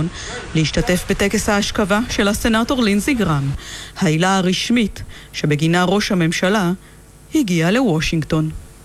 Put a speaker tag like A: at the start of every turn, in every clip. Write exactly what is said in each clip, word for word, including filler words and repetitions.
A: וושינגטון להשתתף בטקס ההשכבה של הסנאטור לינזי גרם, העילה הרשמית שבגינה ראש הממשלה הגיע לוושינגטון.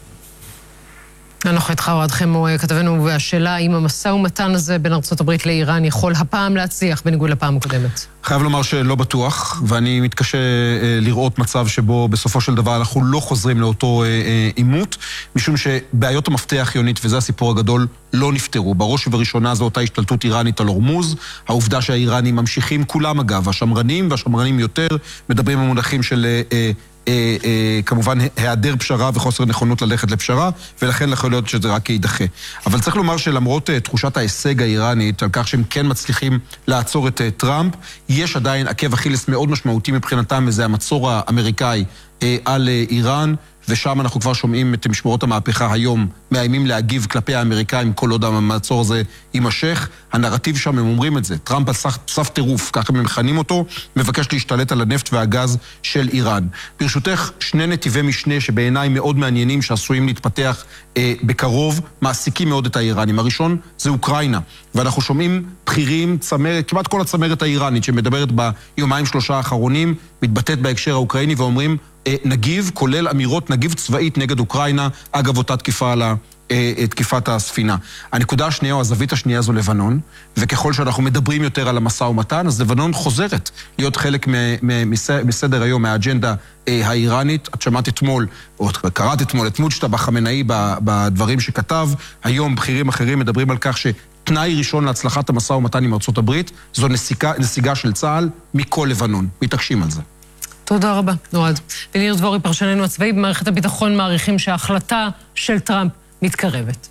B: אנחנו איתך אוהד חמו כתבנו, והשאלה האם המשא ומתן הזה בין ארצות הברית לאיראן יכול הפעם להצליח בניגוד לפעם הקודמת.
C: חייב לומר שלא בטוח, ואני מתקשה אה, לראות מצב שבו בסופו של דבר אנחנו לא חוזרים לאותו אה, אה, עימות, משום שבעיות המפתח יונית, וזה הסיפור הגדול, לא נפתרו. בראש ובראשונה זו אותה השתלטות איראנית על הורמוז, העובדה שהאיראנים ממשיכים, כולם אגב, השמרנים והשמרנים יותר, מדברים במונחים של אה, אה, אה, אה, כמובן היעדר פשרה וחוסר נכונות ללכת לפשרה, ולכן יכול להיות שזה רק יידחה. אבל צריך לומר שלמרות אה, תחושת ההישג האיראנית, על כך שהם כן מצליחים לעצור את אה, טראמפ, יש עדיין עקב אכילס מאוד משמעותי מבחינתם, וזה המצור האמריקאי אה, על אה, איראן, ושם אנחנו כבר שומעים את משמרות המהפכה היום, מאיימים להגיב כלפי האמריקאים כל עוד המצור הזה יימשך. הנרטיב שם, הם אומרים את זה, טראמפ על סף טירוף, ככה הם מכנים אותו, מבקש להשתלט על הנפט והגז של איראן. ברשותך, שני נתיבי משנה שבעיניי מאוד מעניינים, שעשויים להתפתח אה, בקרוב, מעסיקים מאוד את האיראנים. הראשון זה אוקראינה, ואנחנו שומעים בכירים, צמרת, כמעט כל הצמרת האיראנית שמדברת ביומיים שלושה האחרונים, מתבטאת בהקשר האוקראיני ואומרים, נגיב, כולל אמירות נגיב צבאית נגד אוקראינה, אגב אותה תקיפה על תקיפת הספינה. הנקודה השנייה או הזווית השנייה זו לבנון, וככל שאנחנו מדברים יותר על המשא ומתן, אז לבנון חוזרת להיות חלק מסדר היום, מהאג'נדה האיראנית. את שמעת אתמול, או קראת אתמול את מוג'טבא חמינאי בדברים שכתב, היום בכירים אחרים מדברים על כך ש... תנאי ראשון להצלחת המשא ומתן עם ארצות הברית, זו נסיגה, נסיגה של צה"ל מכל לבנון. מתעקשים על זה.
B: תודה רבה, אוהד. וניר דבורי, פרשננו הצבאי במערכת הביטחון, מעריכים שההחלטה של טראמפ מתקרבת.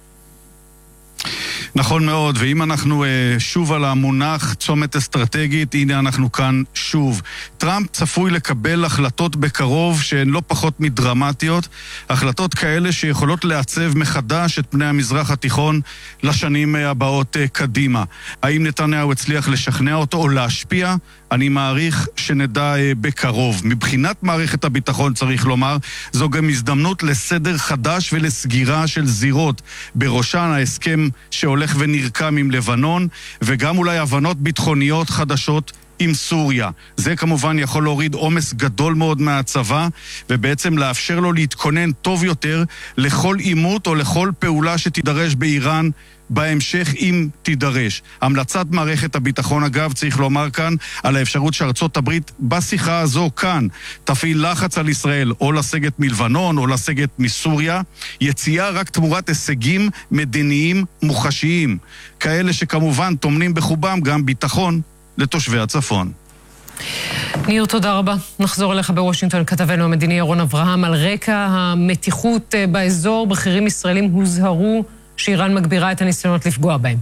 D: נכון מאוד, ואם אנחנו uh, שוב על המונח צומת אסטרטגית, הנה אנחנו כאן שוב. טראמפ צפוי לקבל החלטות בקרוב שהן לא פחות מדרמטיות, החלטות כאלה שיכולות לעצב מחדש את פני המזרח התיכון לשנים הבאות uh, קדימה. האם נתניהו הצליח לשכנע אותו או להשפיע? אני מעריך שנדע uh, בקרוב. מבחינת מערכת הביטחון צריך לומר, זו גם הזדמנות לסדר חדש ולסגירה של זירות, בראשן ההסכם שהולך ונרקם עם לבנון, וגם אולי הבנות ביטחוניות חדשות עם סוריה. זה כמובן יכול להוריד עומס גדול מאוד מהצבא, ובעצם לאפשר לו להתכונן טוב יותר לכל עימות או לכל פעולה שתידרש באיראן בהמשך אם תידרש. המלצת מערכת הביטחון אגב, צריך לומר כאן, על האפשרות שארצות הברית בשיחה הזו כאן תפעיל לחץ על ישראל או לסגת מלבנון או לסגת מסוריה, יציאה רק תמורת הישגים מדיניים מוחשיים, כאלה שכמובן תומנים בחובם גם ביטחון לתושבי הצפון.
B: ניר, תודה רבה. נחזור אליך בוושינגטון, כתבנו המדיני ירון אברהם. על רקע המתיחות באזור, בכירים ישראלים הוזהרו שאיראן מגבירה את הניסיונות לפגוע בהם.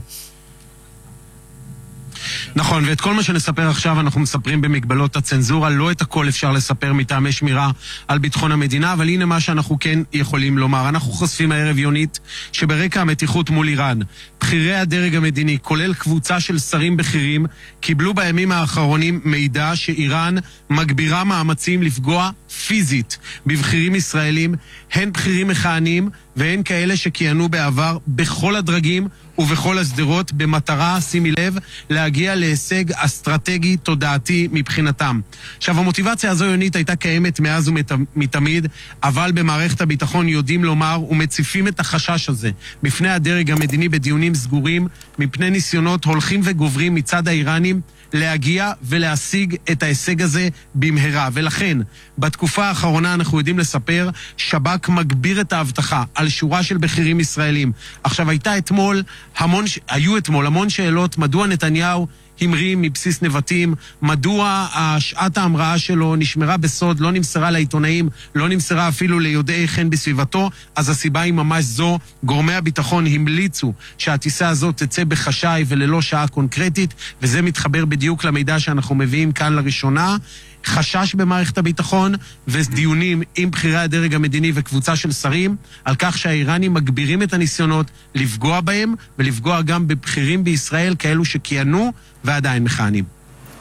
E: נכון, ואת כל מה שנספר עכשיו אנחנו מספרים במגבלות הצנזורה, לא את הכל אפשר לספר מטעמי שמירה על ביטחון המדינה, אבל הנה מה שאנחנו כן יכולים לומר. אנחנו חושפים הערב יונית שברקע המתיחות מול איראן, בכירי הדרג המדיני, כולל קבוצה של שרים בכירים, קיבלו בימים האחרונים מידע שאיראן מגבירה מאמצים לפגוע פיזית בבכירים ישראלים, הן בכירים מכהנים והן כאלה שכיהנו בעבר בכל הדרגים ובכל הסדרות, במטרה, שימי לב, להגיע להישג אסטרטגי תודעתי מבחינתם. עכשיו, המוטיבציה הזו יונית הייתה קיימת מאז ומתמיד, אבל במערכת הביטחון יודעים לומר ומציפים את החשש הזה בפני הדרג המדיני בדיונים סגורים, מפני ניסיונות הולכים וגוברים מצד האיראנים להגיע ולהשיג את ההישג הזה במהרה. ולכן, בתקופה האחרונה אנחנו יודעים לספר, שב"כ מגביר את ההבטחה על שורה של בכירים ישראלים. עכשיו, הייתה אתמול המון, היו אתמול המון שאלות, מדוע נתניהו המריא מבסיס נבטים, מדוע שעת ההמראה שלו נשמרה בסוד, לא נמסרה לעיתונאים, לא נמסרה אפילו ליודעי חן בסביבתו. אז הסיבה היא ממש זו, גורמי הביטחון המליצו שהטיסה הזאת תצא בחשאי וללא שעה קונקרטית, וזה מתחבר בדיוק למידע שאנחנו מביאים כאן לראשונה. חשש במערכת הביטחון ודיונים עם בכירי הדרג המדיני וקבוצה של שרים על כך שהאיראנים מגבירים את הניסיונות לפגוע בהם ולפגוע גם בבכירים בישראל, כאלו שכיהנו ועדיין מכהנים.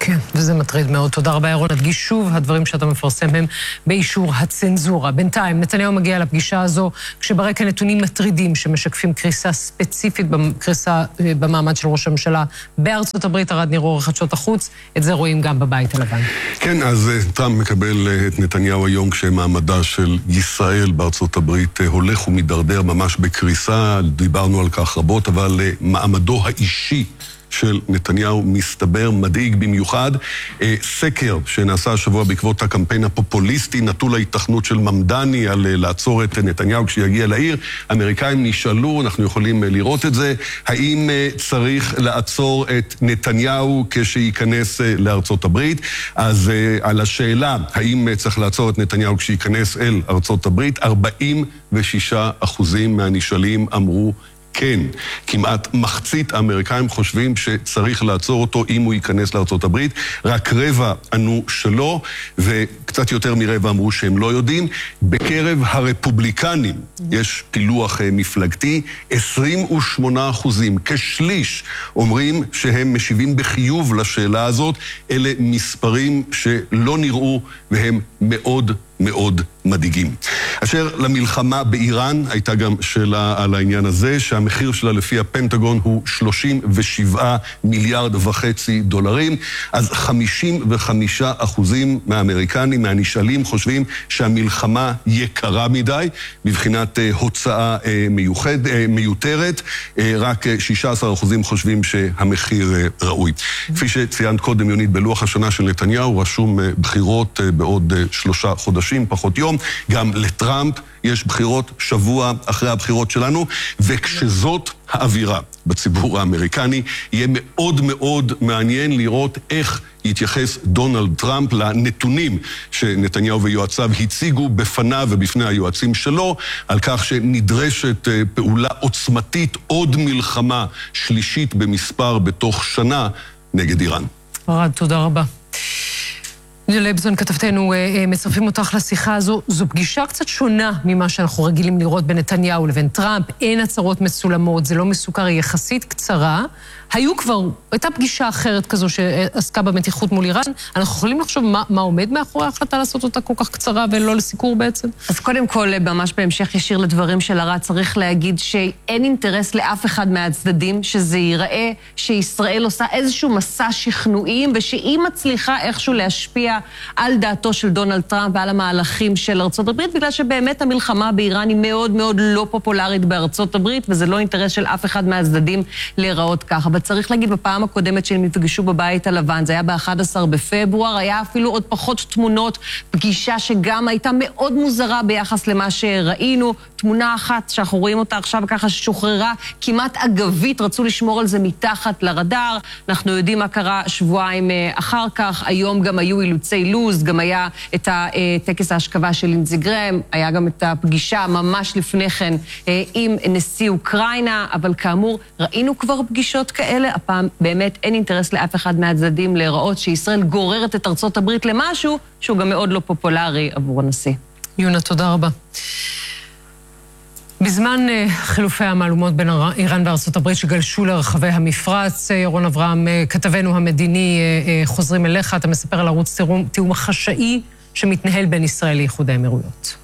B: כן, וזה מטריד מאוד. תודה רבה, ירון. נדגיש שוב, הדברים שאתה מפרסם הם באישור הצנזורה. בינתיים, נתניהו מגיע לפגישה הזו, כשברקע נתונים מטרידים שמשקפים קריסה ספציפית, קריסה במעמד של ראש הממשלה בארצות הברית. ארד ניר עורך חדשות החוץ, את זה רואים גם בבית הלבן.
F: כן, אז טראמפ מקבל את נתניהו היום כשמעמדה של ישראל בארצות הברית הולך ומדרדר ממש בקריסה, דיברנו על כך רבות, אבל מעמדו האישי של נתניהו מסתבר מדאיג במיוחד. סקר שנעשה השבוע בעקבות הקמפיין הפופוליסטי נטול ההיתכנות של ממדני על לעצור את נתניהו כשיגיע לעיר. האמריקאים נשאלו, אנחנו יכולים לראות את זה, האם צריך לעצור את נתניהו כשייכנס לארצות הברית? אז על השאלה האם צריך לעצור את נתניהו כשייכנס אל ארצות הברית, ארבעים ושישה אחוזים מהנשאלים אמרו כן. כמעט מחצית האמריקאים חושבים שצריך לעצור אותו אם הוא ייכנס לארצות הברית. רק רבע ענו שלא, וקצת יותר מרבע אמרו שהם לא יודעים. בקרב הרפובליקנים יש פילוח מפלגתי, עשרים ושמונה אחוזים, כשליש, אומרים שהם משיבים בחיוב לשאלה הזאת. אלה מספרים שלא נראו והם מאוד מאוד מדאיגים. אשר למלחמה באיראן, הייתה גם שאלה על העניין הזה, שהמחיר שלה לפי הפנטגון הוא שלושים ושבעה מיליארד וחצי דולרים, אז חמישים וחמישה אחוזים מהאמריקנים, מהנשאלים, חושבים שהמלחמה יקרה מדי, בבחינת הוצאה מיוחד, מיותרת, רק שישה עשר אחוזים חושבים שהמחיר ראוי. כפי שציינת קודם, יונית, בלוח השנה של נתניהו, רשום בחירות בעוד שלושה חודשים, פחות יום, גם לטראמפ יש בחירות שבוע אחרי הבחירות שלנו, וכשזאת האווירה בציבור האמריקני, יהיה מאוד מאוד מעניין לראות איך יתייחס דונלד טראמפ לנתונים שנתניהו ויועציו הציגו בפניו ובפני היועצים שלו, על כך שנדרשת פעולה עוצמתית, עוד מלחמה שלישית במספר בתוך שנה נגד איראן.
B: ארד, תודה רבה. לייבזון, כתבתנו, מצרפים אותך לשיחה הזו. זו פגישה קצת שונה ממה שאנחנו רגילים לראות בין נתניהו לבין טראמפ. אין הצהרות מצולמות, זה לא מסוכר, היא יחסית קצרה. היו כבר, הייתה פגישה אחרת כזו שעסקה במתיחות מול איראן. אנחנו יכולים לחשוב מה, מה עומד מאחורי ההחלטה לעשות אותה כל כך קצרה ולא לסיקור בעצם?
G: אז קודם כל, ממש בהמשך ישיר לדברים של ארד, צריך להגיד שאין אינטרס לאף אחד מהצדדים שזה ייראה שישראל עושה איזשהו מסע שכנועים, ושהיא מצליחה איכשהו להשפיע על דעתו של דונלד טראמפ ועל המהלכים של ארצות הברית, בגלל שבאמת המלחמה באיראן היא מאוד מאוד לא פופולרית בארצות הברית, וזה לא אינטרס של אף אחד מהצדדים להיראות ככה. אבל צריך להגיד, בפעם הקודמת שהם נפגשו בבית הלבן, זה היה ב-אחד עשר בפברואר, היה אפילו עוד פחות תמונות, פגישה שגם הייתה מאוד מוזרה ביחס למה שראינו, תמונה אחת שאנחנו רואים אותה עכשיו ככה ששוחררה כמעט אגבית, רצו לשמור על זה מתחת לרדאר. אנחנו יודעים מה קרה שבועיים אחר כך, היום גם היו אילוצי לוז, גם היה את טקס ההשכבה של לינדזי גרהם, היה גם את הפגישה ממש לפני כן עם נשיא אוקראינה, אבל כאמור ראינו כבר פגישות כאלה, הפעם באמת אין אינטרס לאף אחד מהצדדים להיראות שישראל גוררת את ארצות הברית למשהו שהוא גם מאוד לא פופולרי עבור הנשיא.
B: יונה, תודה רבה. בזמן חילופי המהלומות בין איראן וארצות הברית שגלשו לרחבי המפרץ, ירון אברהם, כתבנו המדיני, חוזרים אליך, אתה מספר על ערוץ תיאום החשאי שמתנהל בין ישראל לאיחוד האמירויות.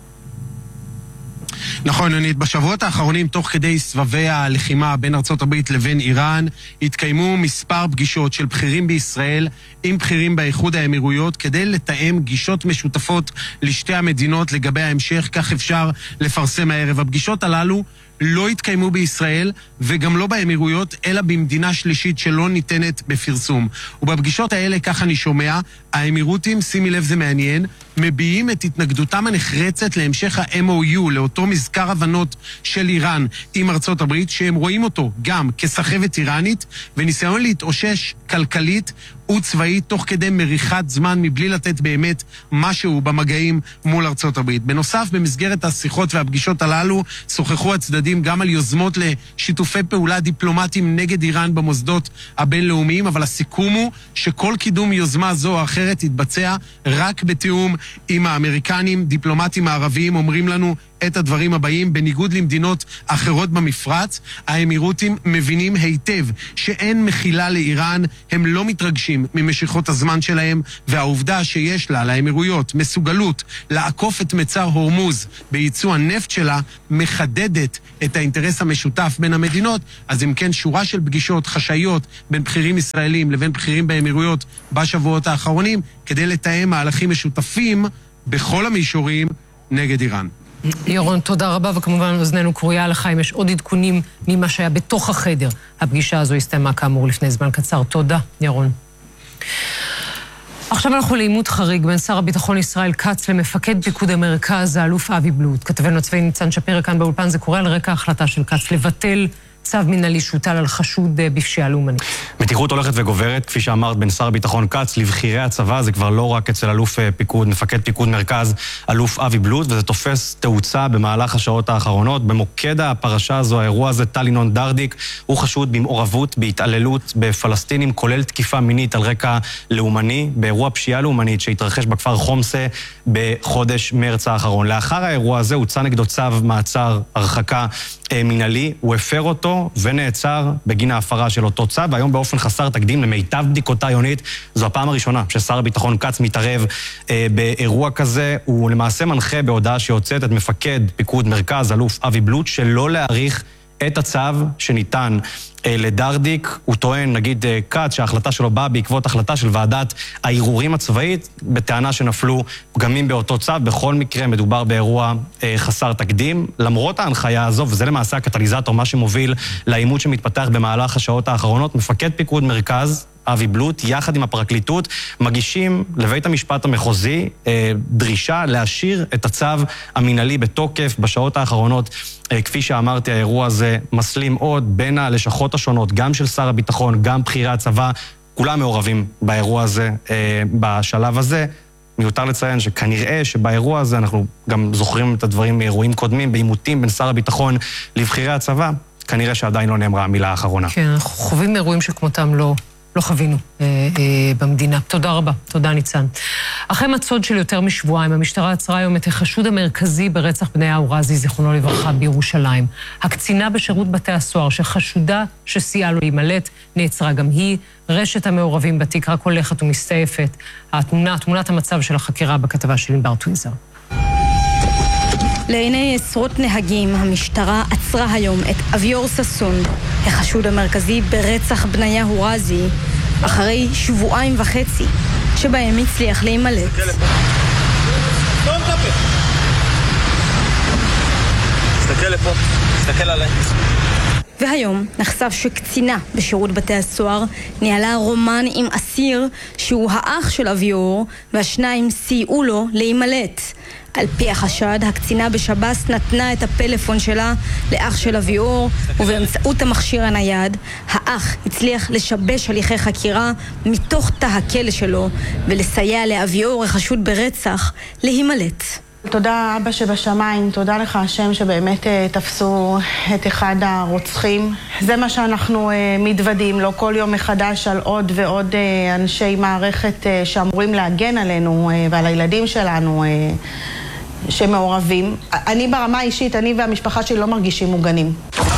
E: נכון, יונית, בשבועות האחרונים, תוך כדי סבבי הלחימה בין ארצות הברית לבין איראן, התקיימו מספר פגישות של בכירים בישראל עם בכירים באיחוד האמירויות, כדי לתאם גישות משותפות לשתי המדינות לגבי ההמשך, כך אפשר לפרסם הערב. הפגישות הללו לא התקיימו בישראל וגם לא באמירויות, אלא במדינה שלישית שלא ניתנת בפרסום. ובפגישות האלה, כך אני שומע, האמירותים, שימי לב זה מעניין, מביעים את התנגדותם הנחרצת להמשך ה-אם או יו, לאותו מזכר הבנות של איראן עם ארצות הברית, שהם רואים אותו גם כסחבת איראנית, וניסיון להתאושש כלכלית וצבאית תוך כדי מריחת זמן מבלי לתת באמת משהו במגעים מול ארצות הברית. בנוסף, במסגרת השיחות והפגישות הללו, שוחחו הצדדים גם על יוזמות לשיתופי פעולה דיפלומטיים נגד איראן במוסדות הבינלאומיים, אבל הסיכום הוא שכל קידום יוזמה זו או אחרת יתבצע רק בתיאום עם האמריקנים. דיפלומטים הערביים אומרים לנו, את הדברים הבאים: בניגוד למדינות אחרות במפרץ, האמירותים מבינים היטב שאין מחילה לאיראן, הם לא מתרגשים ממשיכות הזמן שלהם, והעובדה שיש לה, לאמירויות, מסוגלות לעקוף את מצר הורמוז בייצוא הנפט שלה, מחדדת את האינטרס המשותף בין המדינות. אז אם כן, שורה של פגישות חשאיות בין בכירים ישראלים לבין בכירים באמירויות בשבועות האחרונים, כדי לתאם מהלכים משותפים בכל המישורים נגד איראן.
B: ירון, תודה רבה, וכמובן אוזננו קרויה לך אם יש עוד עדכונים ממה שהיה בתוך החדר. הפגישה הזו הסתיימה כאמור לפני זמן קצר. תודה, ירון. עכשיו אנחנו לעימות חריג בין שר הביטחון ישראל כץ למפקד פיקוד המרכז, האלוף אבי בלוט. כתבנו הצבאי ניצן שפירא כאן באולפן, זה קורה על רקע ההחלטה של כץ לבטל צו מנהלי שהוטל על חשוד בפשיעה לאומנית.
H: מתיחות הולכת וגוברת, כפי שאמרת, בין שר הביטחון כץ לבכירי הצבא, זה כבר לא רק אצל אלוף פיקוד, מפקד פיקוד מרכז, אלוף אבי בלוט, וזה תופס תאוצה במהלך השעות האחרונות. במוקד הפרשה הזו, האירוע הזה, טל ינון דרדיק, הוא חשוד במעורבות, בהתעללות בפלסטינים, כולל תקיפה מינית על רקע לאומני, באירוע פשיעה לאומנית שהתרחש בכפר חומסה בחודש מרץ האחרון. לאחר האירוע הזה הוצא נגדו צו מעצר הרחקה מנהלי, הוא הפר אותו ונעצר בגין ההפרה של אותו צו, והיום באופן חסר תקדים, למיטב בדיקותה יונית, זו הפעם הראשונה ששר הביטחון כץ מתערב אה, באירוע כזה. הוא למעשה מנחה בהודעה שיוצאת את מפקד פיקוד מרכז, אלוף אבי בלוט, שלא להאריך את הצו שניתן אה, לדרדיק. הוא טוען, נגיד אה, כץ, שההחלטה שלו באה בעקבות החלטה של ועדת הערעורים הצבאית, בטענה שנפלו פגמים באותו צו. בכל מקרה מדובר באירוע אה, חסר תקדים. למרות ההנחיה הזו, וזה למעשה הקטליזטור, מה שמוביל לעימות שמתפתח במהלך השעות האחרונות, מפקד פיקוד מרכז, אבי בלוט, יחד עם הפרקליטות, מגישים לבית המשפט המחוזי אה, דרישה להשאיר את הצו המנהלי בתוקף. בשעות האחרונות, אה, כפי שאמרתי, האירוע הזה מסלים עוד בין הלשכות השונות, גם של שר הביטחון, גם בכירי הצבא, כולם מעורבים באירוע הזה, אה, בשלב הזה. מיותר לציין שכנראה שבאירוע הזה, אנחנו גם זוכרים את הדברים מאירועים קודמים, בעימותים בין שר הביטחון לבכירי הצבא, כנראה שעדיין לא נאמרה המילה האחרונה.
B: כן, אנחנו חווים אירועים שכמותם לא... לא חווינו אה, אה, במדינה. תודה רבה, תודה ניצן. אחרי מצוד של יותר משבועיים, המשטרה עצרה היום את החשוד המרכזי ברצח בניהו רזי, זיכרונו לברכה, בירושלים. הקצינה בשירות בתי הסוהר שחשודה שסייעה לו להימלט, נעצרה גם היא. רשת המעורבים בתיק רק הולכת ומסתעפת. התמונה, תמונת המצב של החקירה בכתבה של ענבר טוויזר.
I: לעיני עשרות נהגים, המשטרה עצרה היום את אביור ששון, החשוד המרכזי ברצח בניהו רזי, אחרי שבועיים וחצי, שבהם הצליח להימלט.
J: תסתכל לפה, תסתכל עליי.
I: והיום נחשף שקצינה בשירות בתי הסוהר ניהלה רומן עם אסיר שהוא האח של אביור, והשניים סייעו לו להימלט. על פי החשד, הקצינה בשב"ס נתנה את הפלאפון שלה לאח של אביור, ובאמצעות המכשיר הנייד, האח הצליח לשבש הליכי חקירה מתוך תא הכלא שלו, ולסייע לאביור, החשוד ברצח, להימלט.
K: תודה אבא שבשמיים, תודה לך השם שבאמת תפסו את אחד הרוצחים. זה מה שאנחנו מתוודים לו כל יום מחדש, על עוד ועוד אנשי מערכת שאמורים להגן עלינו ועל הילדים שלנו שמעורבים. אני ברמה האישית, אני והמשפחה שלי לא מרגישים מוגנים.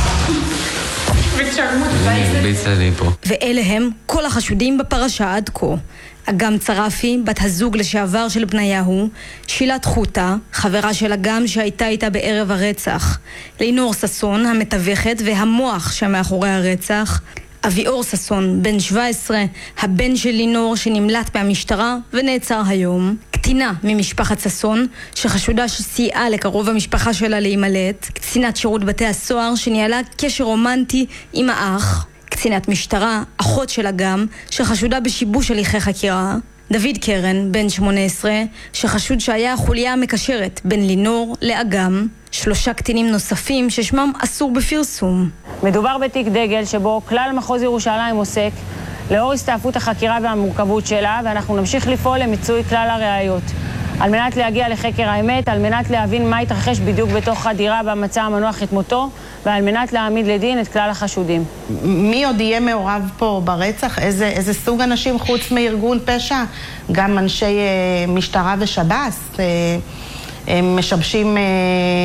I: ואלה הם כל החשודים בפרשה עד כה. אגם צרפי, בת הזוג לשעבר של בניהו, שילת חוטה, חברה של אגם שהייתה איתה בערב הרצח, לינור ששון, המתווכת והמוח שמאחורי הרצח, אביאור ששון, בן שבע עשרה, הבן של לינור שנמלט מהמשטרה ונעצר היום, קטינה ממשפחת ששון, שחשודה שסייעה לקרוב המשפחה שלה להימלט, קצינת שירות בתי הסוהר שניהלה קשר רומנטי עם האח, קצינת משטרה, אחות של אגם, שחשודה בשיבוש הליכי חקירה, דוד קרן, בן שמונה עשרה, שחשוד שהיה החוליה המקשרת בין לינור לאגם, שלושה קטינים נוספים ששמם אסור בפרסום.
L: מדובר בתיק דגל שבו כלל מחוז ירושלים עוסק לאור הסתעפות החקירה והמורכבות שלה, ואנחנו נמשיך לפעול למיצוי כלל הראיות. על מנת להגיע לחקר האמת, על מנת להבין מה התרחש בדיוק בתוך הדירה במצא המנוח את מותו, ועל מנת להעמיד לדין את כלל החשודים.
K: מי עוד יהיה מעורב פה ברצח? איזה, איזה סוג אנשים חוץ מארגון פשע? גם אנשי אה, משטרה ושב"ס. אה, הם משבשים אה,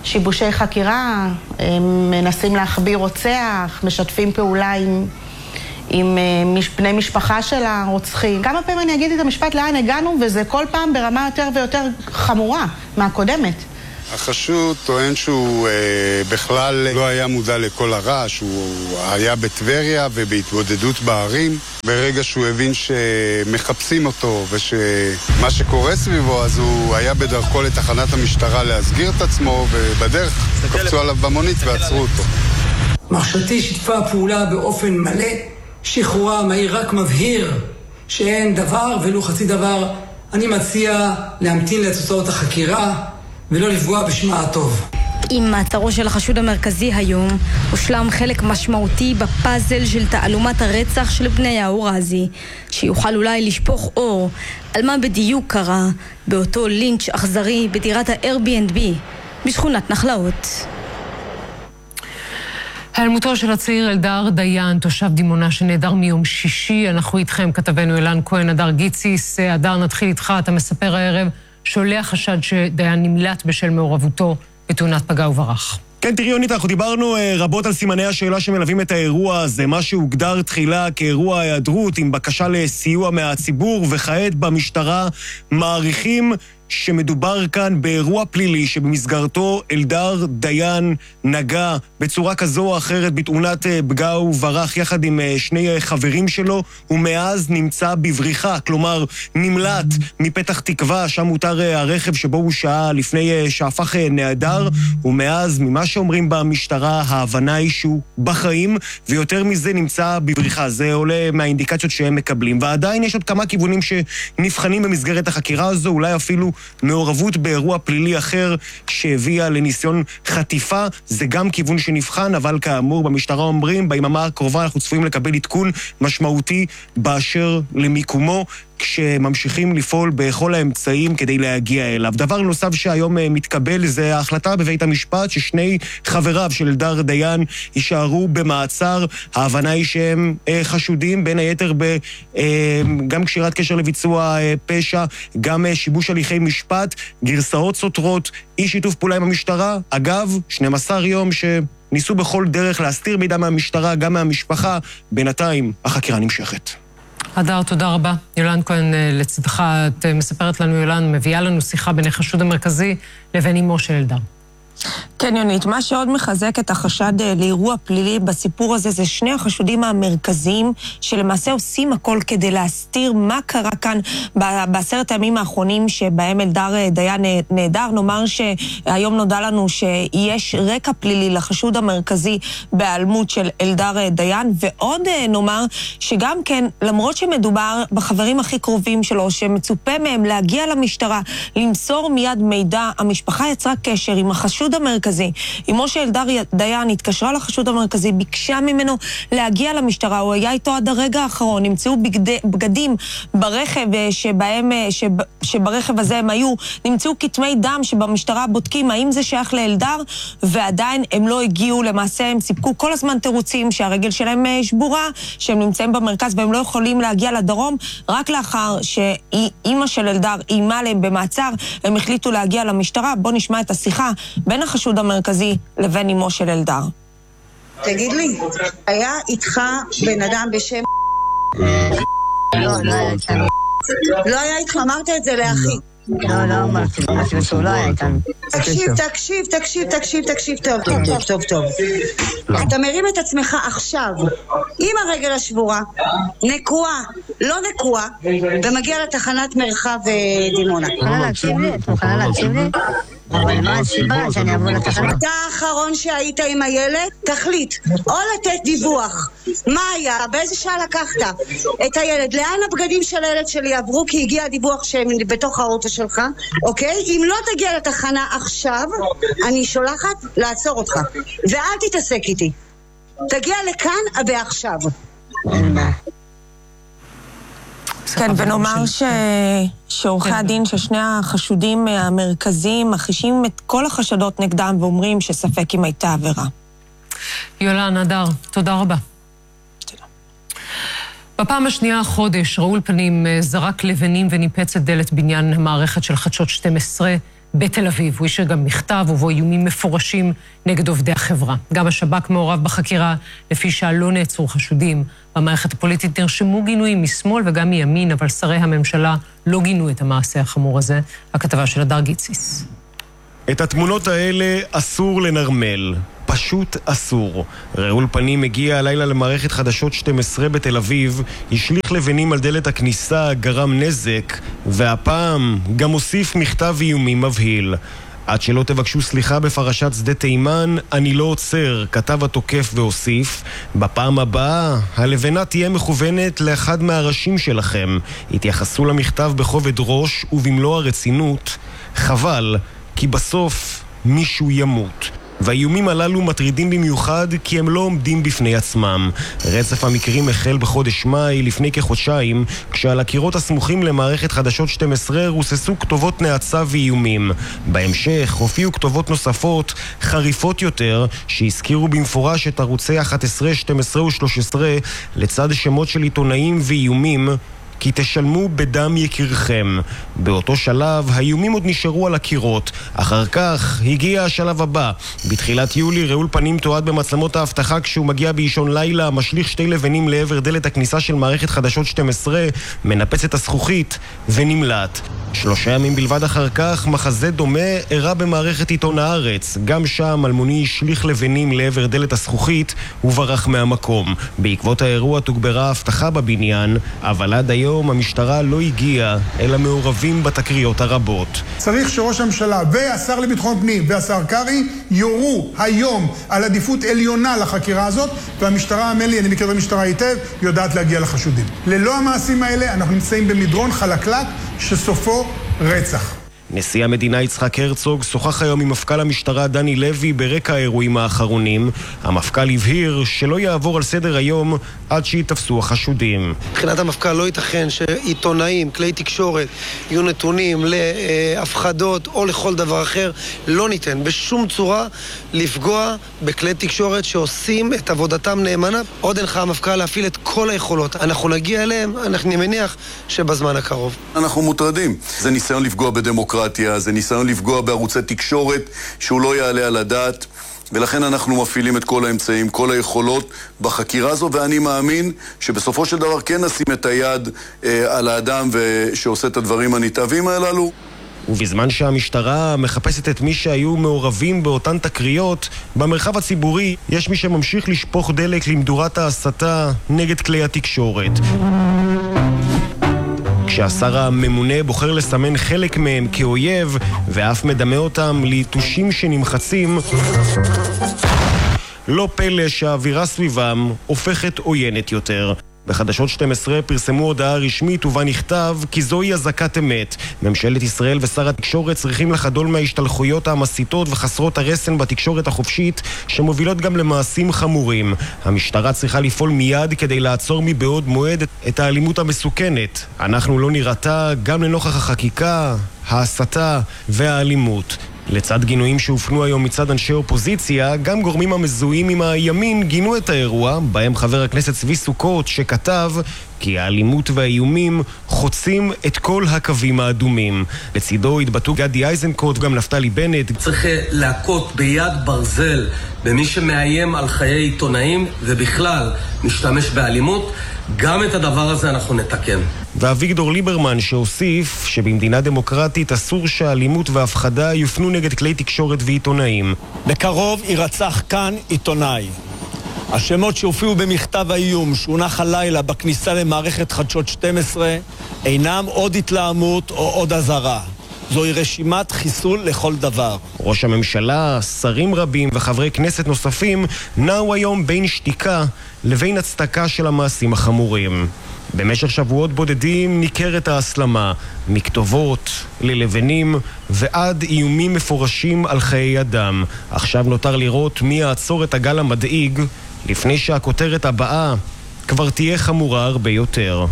K: שיבושי חקירה, הם מנסים להחביא רוצח, משתפים פעולה עם, עם בני משפחה של הרוצחים. כמה פעמים אני אגיד את המשפט לאן הגענו, וזה כל פעם ברמה יותר ויותר חמורה מהקודמת.
M: החשוד טוען שהוא אה, בכלל לא היה מודע לכל הרעש, הוא היה בטבריה ובהתבודדות בערים. ברגע שהוא הבין שמחפשים אותו ושמה שקורה סביבו, אז הוא היה בדרכו לתחנת המשטרה להסגיר את עצמו, ובדרך קפצו עליו במונית ועצרו אותו.
N: מחשבתי שיתפה פעולה באופן מלא, שחרורה המהיר רק מבהיר שאין דבר ולא חצי דבר. אני מציע להמתין לתוצאות החקירה ולא לפגוע בשמה הטוב.
I: עם מעצרו של החשוד המרכזי היום, הושלם חלק משמעותי בפאזל של תעלומת הרצח של בניהו רזי, שיוכל אולי לשפוך אור על מה בדיוק קרה באותו לינץ' אכזרי בדירת ה-Airbnb בשכונת נחלאות.
B: העלמותו של הצעיר אלדר דיין, תושב דימונה שנעדר מיום שישי. אנחנו איתכם, כתבנו אילן כהן, הדר גיציס. הדר, נתחיל איתך, אתה מספר הערב שעולה חשד שדיין נמלט בשל מעורבותו בתאונת פגע וברח.
O: כן, תראי יונית, אנחנו דיברנו רבות על סימני השאלה שמלווים את האירוע הזה, מה שהוגדר תחילה כאירוע היעדרות עם בקשה לסיוע מהציבור, וכעת במשטרה מעריכים שמדובר כאן באירוע פלילי שבמסגרתו אלדר דיין נגע בצורה כזו או אחרת בתאונת פגע וברח יחד עם שני חברים שלו, ומאז נמצא בבריחה, כלומר נמלט מפתח תקווה, שם מותר הרכב שבו הוא שעה לפני שהפך נעדר, ומאז ממה שאומרים במשטרה ההבנה היא שהוא בחיים, ויותר מזה נמצא בבריחה. זה עולה מהאינדיקציות שהם מקבלים, ועדיין יש עוד כמה כיוונים שנבחנים במסגרת החקירה הזו, אולי אפילו מעורבות באירוע פלילי אחר שהביאה לניסיון חטיפה. זה גם כיוון שנבחן, אבל כאמור במשטרה אומרים ביממה הקרובה אנחנו צפויים לקבל עדכון משמעותי באשר למיקומו, כשממשיכים לפעול בכל האמצעים כדי להגיע אליו. דבר נוסף שהיום מתקבל זה ההחלטה בבית המשפט ששני חבריו של אלדר דיין יישארו במעצר. ההבנה היא שהם חשודים בין היתר גם קשירת קשר לביצוע פשע, גם שיבוש הליכי משפט, גרסאות סותרות, אי שיתוף פעולה עם המשטרה. אגב, שנים עשר יום שניסו בכל דרך להסתיר מידע מהמשטרה, גם מהמשפחה. בינתיים החקירה נמשכת.
B: הדר, תודה רבה. יולן כהן לצדך, את מספרת לנו, יולן, מביאה לנו שיחה בין החשוד המרכזי לבין אמו של אלדר.
P: כן, יונית, מה שעוד מחזק את החשד לאירוע פלילי בסיפור הזה זה שני החשודים המרכזיים שלמעשה עושים הכל כדי להסתיר מה קרה כאן בעשרת הימים האחרונים שבהם אלדר דיין נעדר. נאמר שהיום נודע לנו שיש רקע פלילי לחשוד המרכזי בהיעלמות של אלדר דיין, ועוד נאמר שגם כן, למרות שמדובר בחברים הכי קרובים שלו, שמצופה מהם להגיע למשטרה, למסור מיד מידע, המשפחה יצרה קשר עם החשוד המרכזי. אמו של אלדר דיין התקשרה לחשוד המרכזי, ביקשה ממנו להגיע למשטרה, הוא היה איתו עד הרגע האחרון, נמצאו בגדי, בגדים ברכב שבהם, שב, שברכב הזה הם היו, נמצאו כתמי דם שבמשטרה בודקים האם זה שייך לאלדר, ועדיין הם לא הגיעו, למעשה הם סיפקו כל הזמן תירוצים שהרגל שלהם שבורה, שהם נמצאים במרכז והם לא יכולים להגיע לדרום. רק לאחר שאימא של אלדר אימה עליהם במעצר, הם החליטו להגיע למשטרה. בוא נשמע את השיחה בין החשוד המרכזי לבין אמו של אלדר.
Q: תגיד לי, היה איתך בן אדם בשם... לא, לא היה איתך. לא היה איתך, אמרת את זה לאחי. לא, לא אמרתי, משהו שהוא לא היה איתנו. תקשיב, תקשיב, תקשיב, תקשיב, תקשיב, טוב, טוב, טוב, טוב, טוב. אתה מרים את עצמך עכשיו, עם הרגל השבורה, נקועה, לא נקועה, ומגיע לתחנת מרחב דימונה. מוכנה להקשיב לי? את מוכנה להקשיב לי? אבל מה הסיבה שאני אבוא לתחנה? אתה האחרון שהיית עם הילד, תחליט, או לתת דיווח. מה היה? באיזה שעה לקחת את הילד? לאן הבגדים של הילד שלי עברו? כי הגיע הדיווח שהם בתוך האוטו שלך, אוקיי? אם לא תגיע לתחנה עכשיו, אני שולחת לעצור אותך. ואל תתעסק איתי. תגיע לכאן ועכשיו.
P: כן, ונאמר ש... שעורכי הדין ששני החשודים המרכזיים מכחישים את כל החשדות נגדם ואומרים שספק אם הייתה עבירה.
B: יולן, הדר, תודה רבה.
P: תודה.
B: בפעם השנייה החודש, ראול פנים זרק לבנים וניפץ את דלת בניין המערכת של חדשות שתים עשרה בתל אביב. הוא השאיר גם מכתב ובו איומים מפורשים נגד עובדי החברה. גם השב"כ מעורב בחקירה, לפי שלא נעצרו חשודים. במערכת הפוליטית נרשמו גינויים משמאל וגם מימין, אבל שרי הממשלה לא גינו את המעשה החמור הזה. הכתבה של הדר גיציס.
O: את התמונות האלה אסור לנרמל. פשוט אסור. רעול פנים הגיע הלילה למערכת חדשות שתים עשרה בתל אביב, השליך לבנים על דלת הכניסה, גרם נזק, והפעם גם הוסיף מכתב איומים מבהיל. עד שלא תבקשו סליחה בפרשת שדה תימן, אני לא עוצר, כתב התוקף והוסיף. בפעם הבאה, הלבנה תהיה מכוונת לאחד מהראשים שלכם. התייחסו למכתב בכובד ראש ובמלוא הרצינות. חבל, כי בסוף מישהו ימות. והאיומים הללו מטרידים במיוחד כי הם לא עומדים בפני עצמם. רצף המקרים החל בחודש מאי לפני כחודשיים, כשעל הקירות הסמוכים למערכת חדשות שתים עשרה רוססו כתובות נאצה ואיומים. בהמשך הופיעו כתובות נוספות, חריפות יותר, שהזכירו במפורש את ערוצי אחת עשרה, שתים עשרה ו-שלוש עשרה, לצד שמות של עיתונאים ואיומים, כי תשלמו בדם יקירכם. באותו שלב, האיומים עוד נשארו על הקירות. אחר כך הגיע השלב הבא. בתחילת יולי, רעול פנים תועד במצלמות ההבטחה כשהוא מגיע באישון לילה, משליך שתי לבנים לעבר דלת הכניסה של מערכת חדשות שתים עשרה, מנפץ את הזכוכית ונמלט. שלושה ימים בלבד אחר כך, מחזה דומה אירע במערכת עיתון הארץ. גם שם אלמוני השליך לבנים לעבר דלת הזכוכית וברח מהמקום. בעקבות האירוע תוגברה ההבטחה בבניין, אבל עד היום המשטרה לא הגיעה אל המעורבים בתקריות הרבות.
R: צריך שראש הממשלה והשר לביטחון פנים והשר קרי יורו היום על עדיפות עליונה לחקירה הזאת, והמשטרה, האמן לי, אני מכיר את המשטרה היטב, יודעת להגיע לחשודים. ללא המעשים האלה אנחנו נמצאים במדרון חלקלק שסופו רצח.
O: נשיא המדינה יצחק הרצוג שוחח היום עם מפכ"ל המשטרה דני לוי ברקע האירועים האחרונים. המפכ"ל הבהיר שלא יעבור על סדר היום עד שיתפסו החשודים.
S: מבחינת המפכ"ל לא ייתכן שעיתונאים, כלי תקשורת, יהיו נתונים להפחדות או לכל דבר אחר. לא ניתן בשום צורה לפגוע בכלי תקשורת שעושים את עבודתם נאמנה. עוד אינך המפכ"ל להפעיל את כל היכולות. אנחנו נגיע אליהם, אנחנו מניח שבזמן הקרוב.
F: אנחנו מוטרדים. זה ניסיון לפגוע בדמוקרטיה. זה ניסיון לפגוע בערוצי תקשורת שהוא לא יעלה על הדעת, ולכן אנחנו מפעילים את כל האמצעים, כל היכולות בחקירה הזו, ואני מאמין שבסופו של דבר כן נשים את היד אה, על האדם שעושה את הדברים הנתעבים הללו.
O: ובזמן שהמשטרה מחפשת את מי שהיו מעורבים באותן תקריות, במרחב הציבורי יש מי שממשיך לשפוך דלק למדורת ההסתה נגד כלי התקשורת. כשהשר הממונה בוחר לסמן חלק מהם כאויב ואף מדמה אותם ליטושים שנמחצים, לא פלא שהאווירה סביבם הופכת עוינת יותר. בחדשות שתים עשרה פרסמו הודעה רשמית ובה נכתב כי זוהי אזעקת אמת. ממשלת ישראל ושר התקשורת צריכים לחדול מההשתלחויות המסיתות וחסרות הרסן בתקשורת החופשית שמובילות גם למעשים חמורים. המשטרה צריכה לפעול מיד כדי לעצור מבעוד מועד את האלימות המסוכנת. אנחנו לא נראתה גם לנוכח החקיקה, ההסתה והאלימות. לצד גינויים שהופנו היום מצד אנשי אופוזיציה, גם גורמים המזוהים עם הימין גינו את האירוע, בהם חבר הכנסת צבי סוכות שכתב כי האלימות והאיומים חוצים את כל הקווים האדומים. לצידו התבטאו גדי איזנקוט וגם נפתלי בנט.
T: צריך להכות ביד ברזל במי שמאיים על חיי עיתונאים ובכלל משתמש באלימות. גם את הדבר הזה אנחנו נתקן.
O: ואביגדור ליברמן שהוסיף שבמדינה דמוקרטית אסור שהאלימות והפחדה יופנו נגד כלי תקשורת ועיתונאים.
U: בקרוב יירצח כאן עיתונאי. השמות שהופיעו במכתב האיום שהונח הלילה בכניסה למערכת חדשות שתים עשרה אינם עוד התלהמות או עוד אזהרה. זוהי רשימת חיסול לכל דבר.
O: ראש הממשלה, שרים רבים וחברי כנסת נוספים נעו היום בין שתיקה לבין הצדקה של המעשים החמורים. במשך שבועות בודדים ניכרת ההסלמה, מכתובות ללבנים ועד איומים מפורשים על חיי אדם. עכשיו נותר לראות מי יעצור את הגל המדאיג לפני שהכותרת הבאה כבר תהיה חמורה הרבה יותר.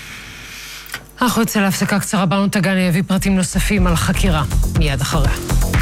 B: אנחנו יוצא להפסקה קצרה, באנו תגני יביא פרטים נוספים על החקירה מיד אחריה.